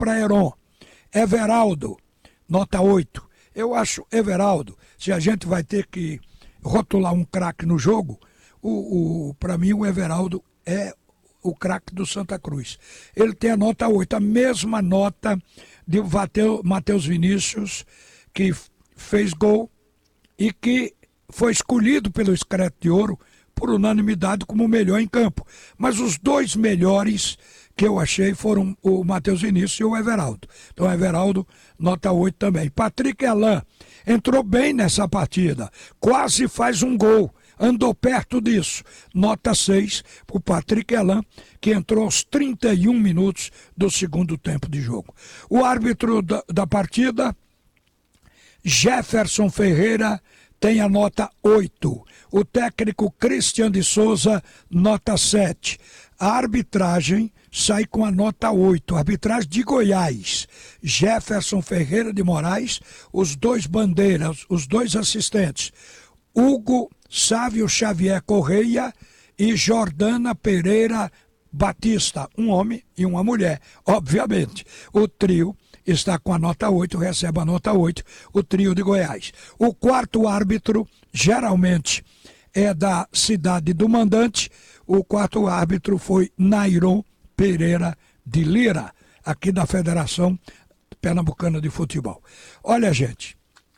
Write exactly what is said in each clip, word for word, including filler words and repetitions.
para Heron. Everaldo, nota oito. Eu acho, Everaldo, se a gente vai ter que rotular um craque no jogo, o, o, para mim o Everaldo é o craque do Santa Cruz. Ele tem a nota oito, a mesma nota de Matheus Vinícius, que fez gol e que foi escolhido pelo Screte de Ouro por unanimidade como o melhor em campo. Mas os dois melhores que eu achei foram o Matheus Vinícius e o Everaldo. Então o Everaldo, nota oito também. Patrick Elan entrou bem nessa partida, quase faz um gol, andou perto disso. Nota seis para o Patrick Elan, que entrou aos trinta e um minutos do segundo tempo de jogo. O árbitro da, da partida, Jefferson Ferreira, tem a nota oito. O técnico Cristian de Souza, nota sete. A arbitragem sai com a nota oito. A arbitragem de Goiás, Jefferson Ferreira de Moraes, os dois bandeiras, os dois assistentes, Hugo Sávio Xavier Correia e Jordana Pereira Batista, um homem e uma mulher. Obviamente, o trio está com a nota oito, recebe a nota oito, o trio de Goiás. O quarto árbitro, geralmente, é da cidade do mandante. O quarto árbitro foi Nairon Pereira de Lira, aqui da Federação Pernambucana de Futebol. Olha, gente,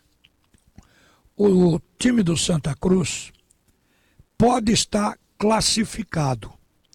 o time do Santa Cruz pode estar classificado,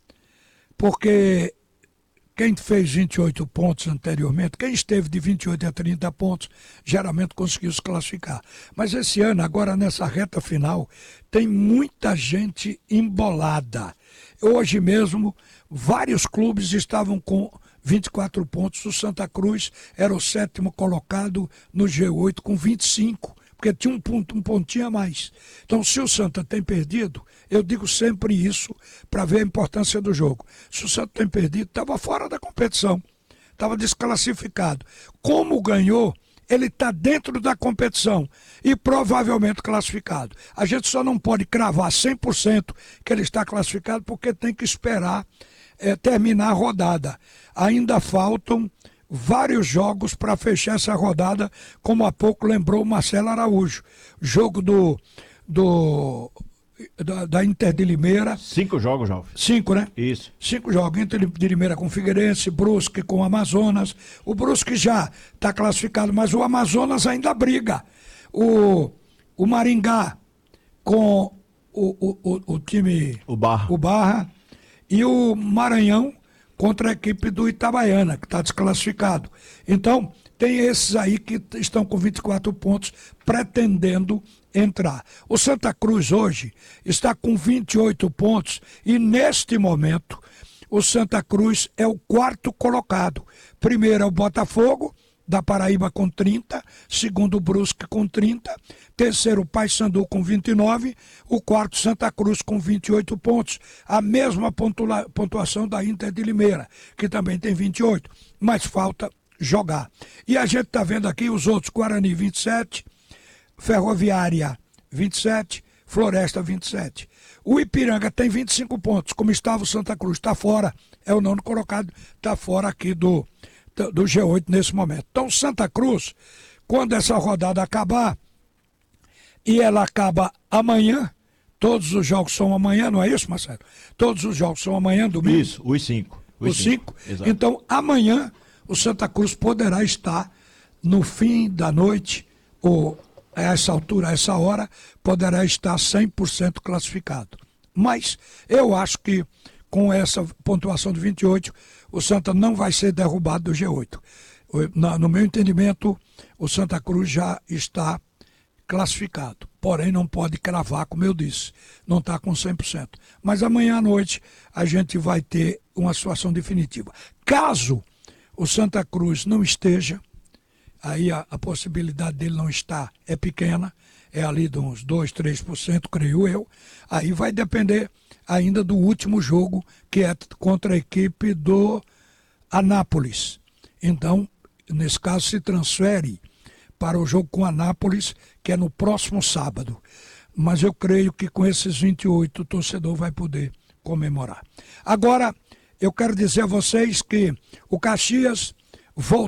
porque quem fez vinte e oito pontos anteriormente, quem esteve de vinte e oito a trinta pontos, geralmente conseguiu se classificar. Mas esse ano, agora nessa reta final, tem muita gente embolada. Hoje mesmo, vários clubes estavam com vinte e quatro pontos. O Santa Cruz era o sétimo colocado no G oito com vinte e cinco, porque tinha um, ponto, um pontinho a mais. Então, se o Santa tem perdido, eu digo sempre isso para ver a importância do jogo. Se o Santa tem perdido, estava fora da competição, estava desclassificado. Como ganhou, ele está dentro da competição e provavelmente classificado. A gente só não pode cravar cem por cento que ele está classificado, porque tem que esperar é, terminar a rodada. Ainda faltam vários jogos para fechar essa rodada, como há pouco lembrou o Marcelo Araújo. Jogo do, do, da, da Inter de Limeira. Cinco jogos, Jovem. Cinco, né? Isso. Cinco jogos. Inter de Limeira com Figueirense, Brusque com Amazonas. O Brusque já está classificado, mas o Amazonas ainda briga. O, o Maringá com o, o, o, o time... O Barra. O Barra. E o Maranhão contra a equipe do Itabaiana, que está desclassificado. Então, tem esses aí que estão com vinte e quatro pontos, pretendendo entrar. O Santa Cruz hoje está com vinte e oito pontos e, neste momento, o Santa Cruz é o quarto colocado. Primeiro é o Botafogo, da Paraíba com trinta, segundo o Brusque com trinta, terceiro o Paysandu com vinte e nove, o quarto Santa Cruz com vinte e oito pontos, a mesma pontua- pontuação da Inter de Limeira, que também tem vinte e oito, mas falta jogar. E a gente está vendo aqui os outros: Guarani vinte e sete, Ferroviária vinte e sete, Floresta vinte e sete. O Ipiranga tem vinte e cinco pontos, como estava o Santa Cruz, está fora, é o nono colocado, está fora aqui do... do G oito nesse momento. Então, Santa Cruz, quando essa rodada acabar, e ela acaba amanhã, todos os jogos são amanhã, não é isso, Marcelo? Todos os jogos são amanhã, domingo? Isso, os cinco. Os, os cinco? cinco? Então, amanhã, o Santa Cruz poderá estar no fim da noite, ou a essa altura, a essa hora, poderá estar cem por cento classificado. Mas eu acho que com essa pontuação de vinte e oito, o Santa não vai ser derrubado do G oito. No meu entendimento, o Santa Cruz já está classificado, porém não pode cravar, como eu disse, não está com cem por cento. Mas amanhã à noite a gente vai ter uma situação definitiva. Caso o Santa Cruz não esteja, aí a, a possibilidade dele não estar é pequena, é ali de uns dois, três por cento, creio eu. Aí vai depender ainda do último jogo, que é contra a equipe do Anápolis. Então, nesse caso, se transfere para o jogo com o Anápolis, que é no próximo sábado. Mas eu creio que com esses vinte e oito o torcedor vai poder comemorar. Agora, eu quero dizer a vocês que o Caxias voltou